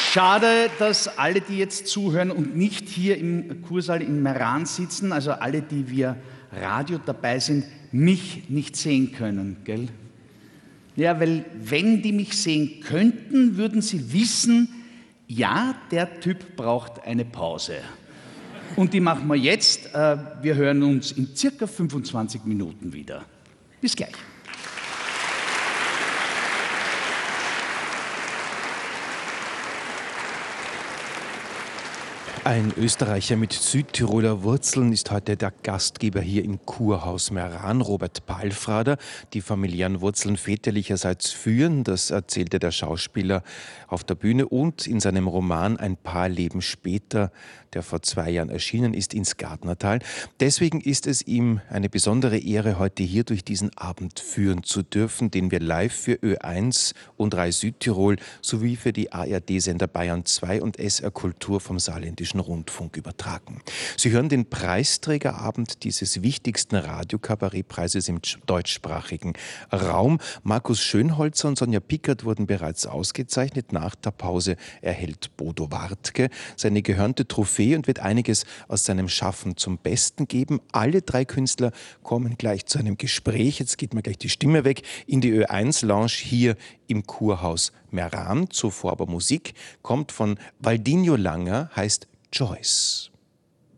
Schade, dass alle, die jetzt zuhören und nicht hier im Kursaal in Meran sitzen, also alle, die via Radio dabei sind, mich nicht sehen können, gell? Ja, weil wenn die mich sehen könnten, würden sie wissen, ja, der Typ braucht eine Pause. Und die machen wir jetzt. Wir hören uns in circa 25 Minuten wieder. Bis gleich. Ein Österreicher mit Südtiroler Wurzeln ist heute der Gastgeber hier im Kurhaus Meran, Robert Palfrader. Die familiären Wurzeln väterlicherseits führen, das erzählte der Schauspieler auf der Bühne und in seinem Roman Ein paar Leben später, der vor 2 Jahren erschienen ist, ins Gärtnertal. Deswegen ist es ihm eine besondere Ehre, heute hier durch diesen Abend führen zu dürfen, den wir live für Ö1 und Rai Südtirol sowie für die ARD-Sender Bayern 2 und SR Kultur vom Saarländischen Rundfunk übertragen. Sie hören den Preisträgerabend dieses wichtigsten Radiokabarettpreises im deutschsprachigen Raum. Markus Schönholzer und Sonja Pickert wurden bereits ausgezeichnet. Nach der Pause erhält Bodo Wartke seine gehörnte Trophäe und wird einiges aus seinem Schaffen zum Besten geben. Alle 3 Künstler kommen gleich zu einem Gespräch. Jetzt geht mir gleich die Stimme weg in die Ö1-Lounge hier im Kurhaus Meran. Zuvor aber Musik kommt von Valdinho Langer, heißt Joyce.